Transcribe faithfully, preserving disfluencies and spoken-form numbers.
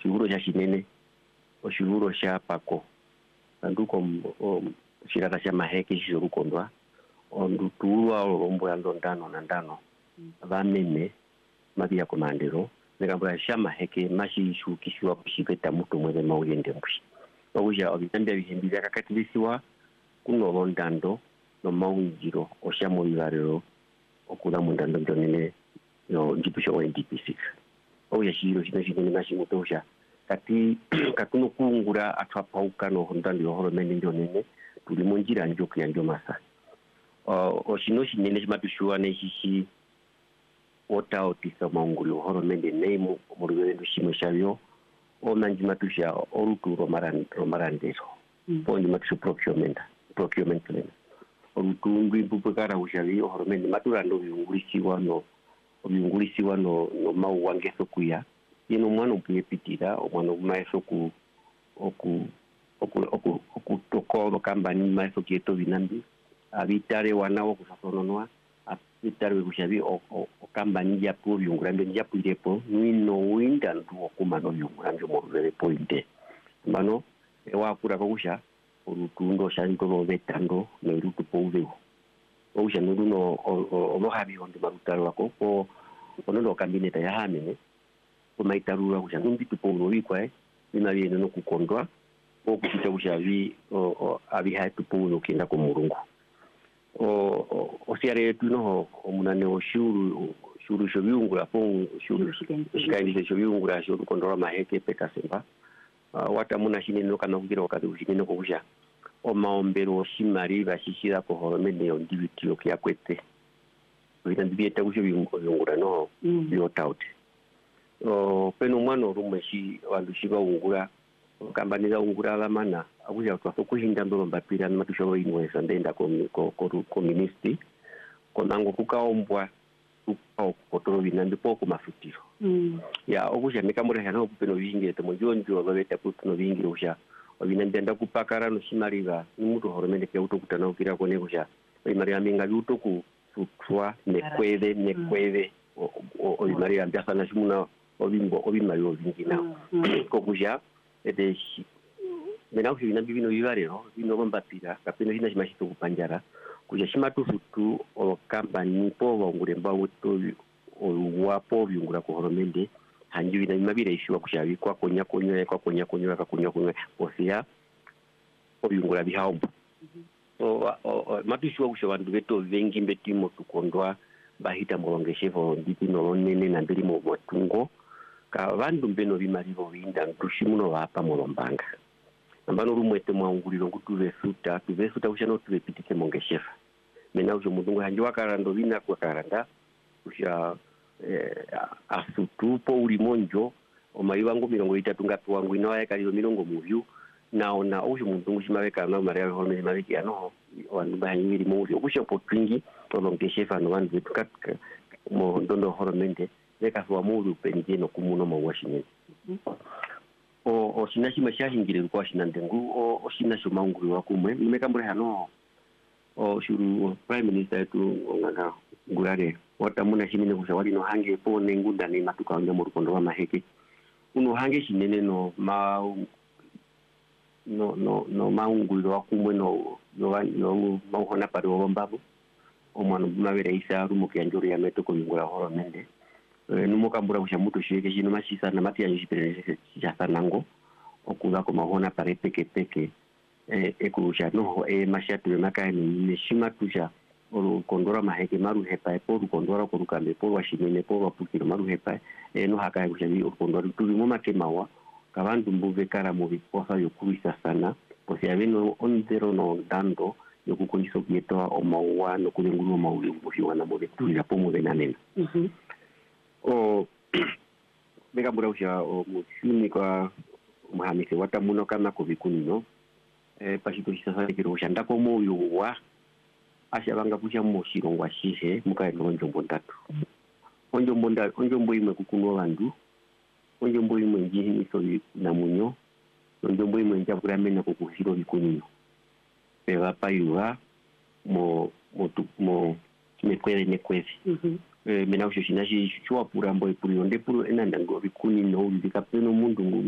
oshihuro sha shinene oshihuro sha pako nanduko shirata sha maheke shizorukondwa ondutuwa olombo ya ndondano na ndano vamene mavia komandero nekambura sha maheke mashi shukishwa kushipeta muto mwele mauyende mbushi okusha obitambia bihembi byakakatilisiwa kuno londando no maunjiro oshamo bibarero okula mu ndando byonene no ndipusho wa N D P six oya shiro shino shino mashi mutosha kati katuno kungura atwapauka no ndando yo horomene byonene tuli mu njira njoku ya njo masa o shino shinene shimatushuwa ne shishi ota otisa maunguri horomene name mu rwendo shimo shavyo o manjimatusha orutu romaran romarandero pondi matushu procurement procurement plan orutungu impupekara ushavi horomene maturando biungulisiwa no biungulisiwa no no mauwangeso kuya yeno mwana upiyepitira omwana umaeso ku oku oku oku oku tokolo kambani maeso kieto binambi abitare wanawo kusasononwa abitare kushavi o kambani ya po biungurambe ya puirepo nino winda ndu okumano biungurambe mo vere pointe mano ewa kura kusha urutundo shanto betando no rutu pouveho ousha nuruno olohabi onde marutaro wako ko onono kabineta ya hamene ko maitarura kusha numbitu pouno wikwa eh ina biene no kukondwa o kupita kusha vi abi hatu pouno kenda ko murungu o o siare tuno omunane oshuru shuru shobiungura po shuru shikaindi shobiungura shuru kondora maheke pekasemba wata muna shinene kana kugira wakati ushinene ko kusha o maombero oshimari bashishira ko horomene yo ndibitio kya kwete bita ndibiyeta kusho biyungura no yo taute o peno mwana rumwe shi wandu shiba ungura kambanira ungura lamana akuja twaso kuhinda ndo mbapira matusho inwesa ndenda ko ko ko ministry konango kukaombwa au kotoro binandi poko mafutiro ya okusha mekamura hano peno bingi te monjonjo babeta kutuno bingi usha obinandenda kupakara no shimariga n'umuto horomende ke utokutana ukira kone kusha imari aminga luto ku sutwa nekweve nekweve o imari ambasa na shimuna obimbo obimari obingi na kokusha ete mena ushi na bibino bibarero bino bombapira kapino hina shimashito kupanjara kuja shimatu futu o kampani po wanguremba wuto wapo byungura ko horomende hanjiwi na mabire ishiwa kushabi kwa konya konya kwa konya konya kwa konya konya osia obyungura bihaomba so matushiwa kushawa ndubeto vengi mbetimo tukondwa bahita mulongeshevo nditi no nene na mbiri mu botungo ka bandu mbeno bimaribo binda ndushimuno bapa mulombanga ambano rumwete mwanguriro kutuve suta tuve suta kushano tuve pitike mongeshefa mena ujo mudungu hanji wakarando bina kwa karanda kusha eh, asutu po ulimonjo omayiwango mirongo itatu ngatu wangu inawa yakalilo mirongo muvyu naona ujo mudungu shimaweka na maria horme mawiki ano wandu bahanyiri muri okusha potwingi olongeshefa no wandu betukatka mo ndondo horomende leka suwa muri upenje no kumuno mawashine o o sinashi mashahingire kwa shinandengu o o sinasho maunguri wakumwe nimekambure hano o shuru prime minister tu nganga ngurare wata muna shinene kushawali no hange po nengunda ni matuka wange mu rukondo wa maheke uno hange shinene no ma no no no maunguri wakumwe no no no mahona pare wombabu o mwana mabere isa rumo kyanjori ya meto ko ngura horo mende numukambura kusha muto sheke shino mashisa na mati ya njipere jasa nango okuza ko mahona pare peke peke e ekurusha no e mashatu makani nishima tusha olu kondora maheke maru hepa po kondora ko rukambe po washimene po wapukiro maru hepa e no haka kusha bi kondora tuli mu makemawa kabandu mbuve kara mu biposa yokuisa sana posi aveno ondero no dando yokukonyiso kieto o mawa no kulengulu mauli mbufi wana mo betulira po mu benanena mhm o mega burausha o mushuni kwa muhamisi watamuno kana ko bikunino eh pashito sasa kiro shanda ko moyo wa asha banga pusha mo shirongwa shihe mukaye no njombo ndatu onjombo ndatu onjombo imwe kukuno bandu onjombo imwe njini so na munyo onjombo imwe njabura mena ko kuhiro bikunino peba payuwa mo mo mo mekwele nekwezi mhm eh mena usho shinashi chwa pura mboy puri onde puru enanda ngo bikuni no bikapeno mundu